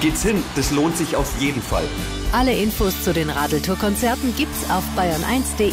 Geht's hin, das lohnt sich auf jeden Fall. Alle Infos zu den Radeltour-Konzerten gibt's auf bayern1.de.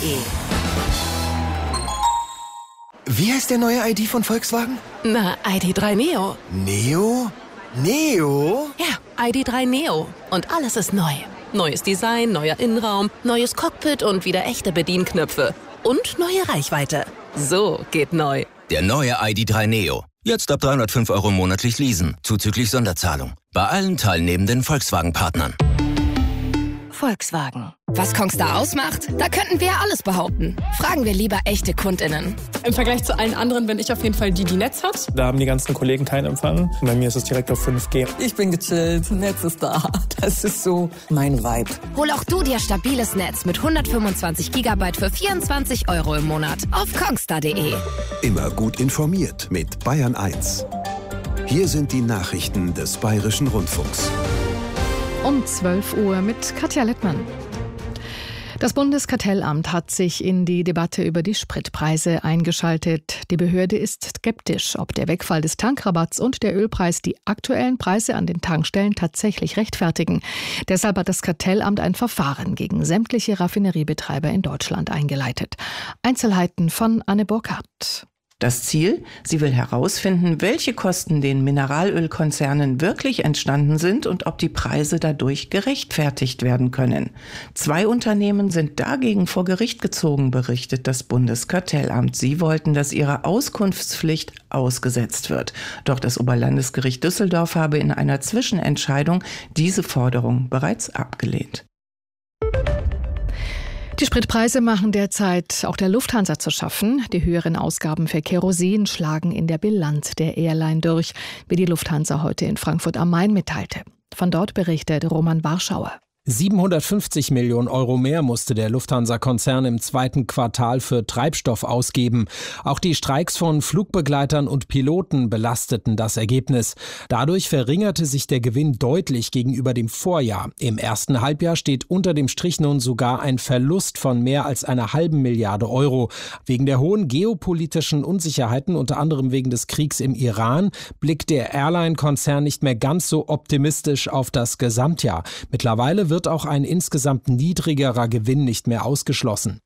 Wie heißt der neue ID von Volkswagen? Na, ID.3 Neo. Neo? Neo? Ja, ID.3 Neo. Und alles ist neu. Neues Design, neuer Innenraum, neues Cockpit und wieder echte Bedienknöpfe. Und neue Reichweite. So geht neu. Der neue ID.3 Neo. Jetzt ab 305 € monatlich leasen, zuzüglich Sonderzahlung. Bei allen teilnehmenden Volkswagen-Partnern. Volkswagen. Was Kongstar ausmacht? Da könnten wir ja alles behaupten. Fragen wir lieber echte KundInnen. Im Vergleich zu allen anderen bin ich auf jeden Fall die Netz hat. Da haben die ganzen Kollegen keinen Empfang. Bei mir ist es direkt auf 5G. Ich bin gechillt, Netz ist da. Das ist so mein Vibe. Hol auch du dir stabiles Netz mit 125 GB für 24 € im Monat auf kongstar.de. Immer gut informiert mit Bayern 1. Hier sind die Nachrichten des Bayerischen Rundfunks. Um 12 Uhr mit Katja Littmann. Das Bundeskartellamt hat sich in die Debatte über die Spritpreise eingeschaltet. Die Behörde ist skeptisch, ob der Wegfall des Tankrabatts und der Ölpreis die aktuellen Preise an den Tankstellen tatsächlich rechtfertigen. Deshalb hat das Kartellamt ein Verfahren gegen sämtliche Raffineriebetreiber in Deutschland eingeleitet. Einzelheiten von Anne Burkhardt. Das Ziel? Sie will herausfinden, welche Kosten den Mineralölkonzernen wirklich entstanden sind und ob die Preise dadurch gerechtfertigt werden können. 2 Unternehmen sind dagegen vor Gericht gezogen, berichtet das Bundeskartellamt. Sie wollten, dass ihre Auskunftspflicht ausgesetzt wird. Doch das Oberlandesgericht Düsseldorf habe in einer Zwischenentscheidung diese Forderung bereits abgelehnt. Die Spritpreise machen derzeit auch der Lufthansa zu schaffen. Die höheren Ausgaben für Kerosin schlagen in der Bilanz der Airline durch, wie die Lufthansa heute in Frankfurt am Main mitteilte. Von dort berichtet Roman Warschauer. 750 Millionen € mehr musste der Lufthansa-Konzern im zweiten Quartal für Treibstoff ausgeben. Auch die Streiks von Flugbegleitern und Piloten belasteten das Ergebnis. Dadurch verringerte sich der Gewinn deutlich gegenüber dem Vorjahr. Im ersten Halbjahr steht unter dem Strich nun sogar ein Verlust von mehr als einer halben Milliarde €. Wegen der hohen geopolitischen Unsicherheiten, unter anderem wegen des Kriegs im Iran, blickt der Airline-Konzern nicht mehr ganz so optimistisch auf das Gesamtjahr. Mittlerweile wird auch ein insgesamt niedrigerer Gewinn nicht mehr ausgeschlossen.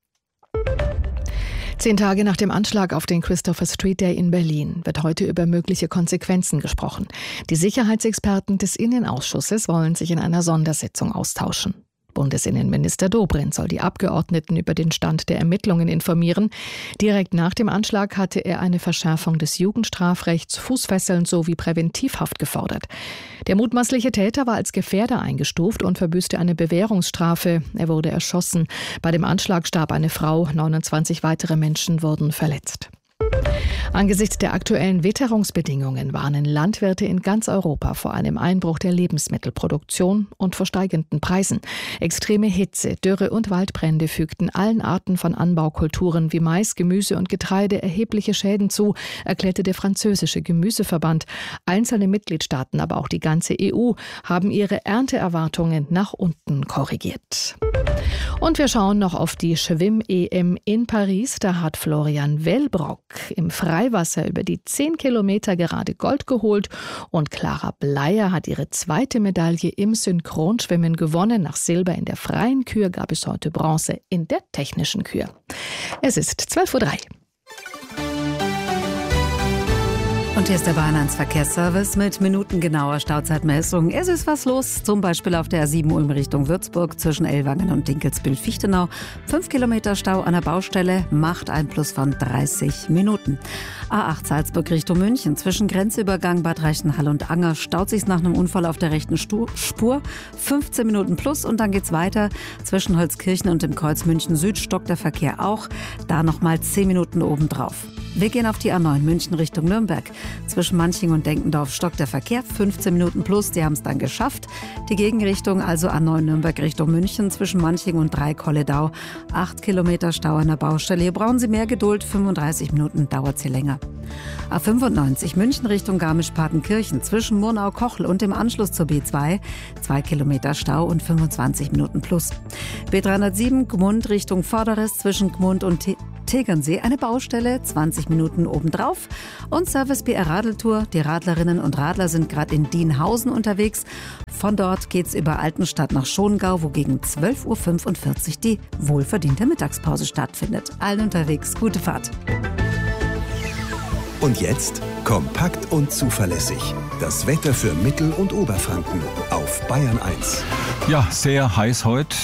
10 Tage nach dem Anschlag auf den Christopher Street Day in Berlin wird heute über mögliche Konsequenzen gesprochen. Die Sicherheitsexperten des Innenausschusses wollen sich in einer Sondersitzung austauschen. Bundesinnenminister Dobrindt soll die Abgeordneten über den Stand der Ermittlungen informieren. Direkt nach dem Anschlag hatte er eine Verschärfung des Jugendstrafrechts, Fußfesseln sowie Präventivhaft gefordert. Der mutmaßliche Täter war als Gefährder eingestuft und verbüßte eine Bewährungsstrafe. Er wurde erschossen. Bei dem Anschlag starb eine Frau, 29 weitere Menschen wurden verletzt. Angesichts der aktuellen Witterungsbedingungen warnen Landwirte in ganz Europa vor einem Einbruch der Lebensmittelproduktion und vor steigenden Preisen. Extreme Hitze, Dürre und Waldbrände fügten allen Arten von Anbaukulturen wie Mais, Gemüse und Getreide erhebliche Schäden zu, erklärte der französische Gemüseverband. Einzelne Mitgliedstaaten, aber auch die ganze EU, haben ihre Ernteerwartungen nach unten korrigiert. Und wir schauen noch auf die Schwimm-EM in Paris. Da hat Florian Wellbrock im Freiwasser über die 10 Kilometer gerade Gold geholt und Clara Bleier hat ihre zweite Medaille im Synchronschwimmen gewonnen. Nach Silber in der freien Kür gab es heute Bronze in der technischen Kür. Es ist 12:03 Uhr. Und hier ist der Bayern 1 Verkehrsservice mit minutengenauer Stauzeitmessung. Es ist was los, zum Beispiel auf der A7 Ulm Richtung Würzburg zwischen Ellwangen und Dinkelsbühl-Fichtenau. 5 Kilometer Stau an der Baustelle macht ein Plus von 30 Minuten. A8 Salzburg Richtung München zwischen Grenzübergang Bad Reichenhall und Anger staut sich nach einem Unfall auf der rechten Spur. 15 Minuten plus und dann geht's weiter. Zwischen Holzkirchen und dem Kreuz München Süd stockt der Verkehr auch. Da nochmal 10 Minuten obendrauf. Wir gehen auf die A9 München Richtung Nürnberg. Zwischen Manching und Denkendorf stockt der Verkehr. 15 Minuten plus, die haben es dann geschafft. Die Gegenrichtung, also A9 Nürnberg Richtung München zwischen Manching und Dreikolledau. 8 Kilometer Stau an der Baustelle. Hier brauchen Sie mehr Geduld. 35 Minuten dauert sie länger. A95 München Richtung Garmisch-Partenkirchen zwischen Murnau-Kochel und dem Anschluss zur B2. 2 Kilometer Stau und 25 Minuten plus. B307 Gmund Richtung Vorderrest zwischen Gmund und Tegernsee. Eine Baustelle, 20 Minuten obendrauf. Und Service BR Radeltour. Die Radlerinnen und Radler sind gerade in Dienhausen unterwegs. Von dort geht's über Altenstadt nach Schongau, wo gegen 12.45 Uhr die wohlverdiente Mittagspause stattfindet. Allen unterwegs, gute Fahrt. Und jetzt kompakt und zuverlässig. Das Wetter für Mittel- und Oberfranken auf Bayern 1. Ja, sehr heiß heute.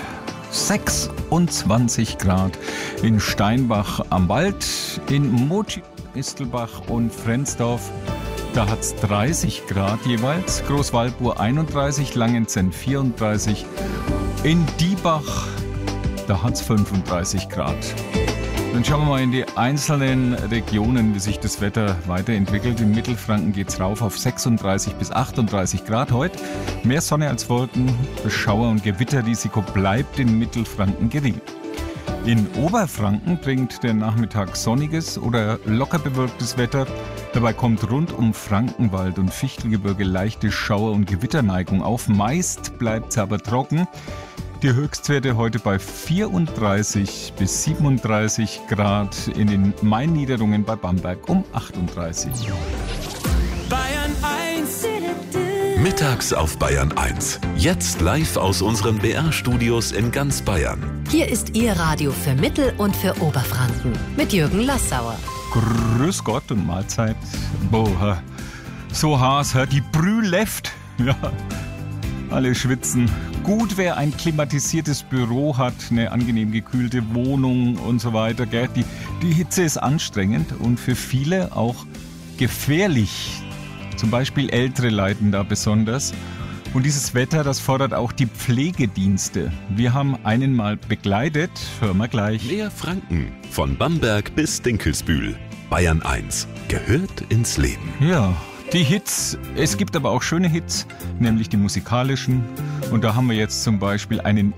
26 Grad in Steinbach am Wald, in Mochi, Istelbach und Frensdorf. Da hat es 30 Grad jeweils. Großwaldburg 31, Langenzenn 34. In Diebach, da hat es 35 Grad. Dann schauen wir mal in die einzelnen Regionen, wie sich das Wetter weiterentwickelt. In Mittelfranken geht es rauf auf 36 bis 38 Grad heute. Mehr Sonne als Wolken, das Schauer- und Gewitterrisiko bleibt in Mittelfranken gering. In Oberfranken bringt der Nachmittag sonniges oder locker bewölktes Wetter. Dabei kommt rund um Frankenwald und Fichtelgebirge leichte Schauer- und Gewitterneigung auf. Meist bleibt es aber trocken. Die Höchstwerte heute bei 34 bis 37 Grad, in den Mainniederungen bei Bamberg um 38. Bayern 1. Mittags auf Bayern 1. Jetzt live aus unseren BR-Studios in ganz Bayern. Hier ist Ihr Radio für Mittel- und für Oberfranken mit Jürgen Lassauer. Grüß Gott und Mahlzeit. Boah, so heiß, die Brühe läuft. Ja, alle schwitzen. Gut, wer ein klimatisiertes Büro hat, eine angenehm gekühlte Wohnung und so weiter. Gell? Die Hitze ist anstrengend und für viele auch gefährlich. Zum Beispiel Ältere leiden da besonders. Und dieses Wetter, das fordert auch die Pflegedienste. Wir haben einen mal begleitet. Hören wir gleich. Mehr Franken. Von Bamberg bis Dinkelsbühl. Bayern 1. Gehört ins Leben. Ja, die Hits. Es gibt aber auch schöne Hits, nämlich die musikalischen. Und da haben wir jetzt zum Beispiel einen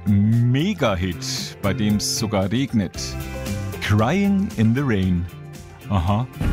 Mega-Hit, bei dem es sogar regnet. Crying in the Rain. Aha.